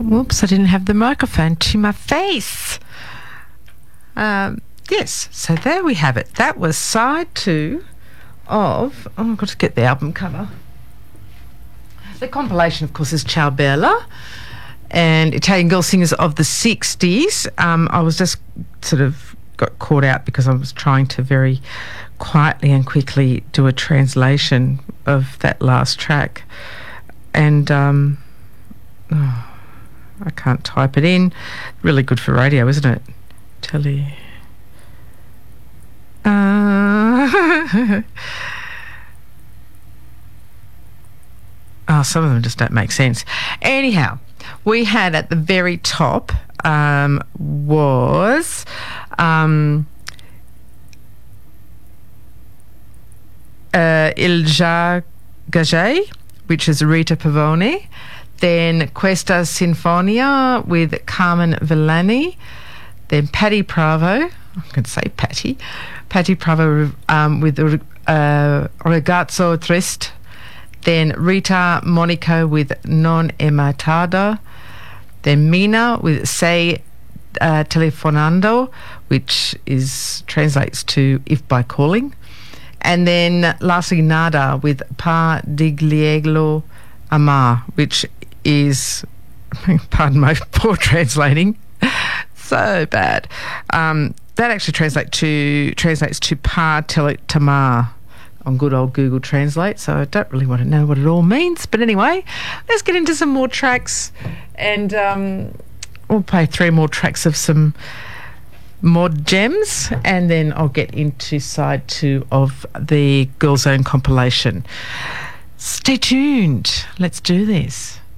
Whoops, I didn't have the microphone to my face. Yes, so there we have it. That was side 2 of... Oh, I've got to get the album cover. The compilation, of course, is Ciao Bella and Italian Girl Singers of the 60s. I was just sort of got caught out because I was trying to very quietly and quickly do a translation of that last track. And I can't type it in. Really good for radio, isn't it? Telly. Oh, some of them just don't make sense. Anyhow, we had at the very top was Il Gagé, which is Rita Pavone. Then Questa Sinfonia with Carmen Villani. Then Patti Bravo. I'm going to say Patti Bravo with Ragazzo Triste. Then Rita Monaco with Non è mai tardi. Then Mina with Sei telefonando, which translates to If by Calling. And then lastly Nada with Pa diglielo amar, which is, pardon my poor translating, so bad. That actually translates to Pa tamar on good old Google Translate, so I don't really want to know what it all means. But anyway, let's get into some more tracks, and we'll play 3 more tracks of some mod gems, and then I'll get into side 2 of the Girl Zone compilation. Stay tuned. Let's do this.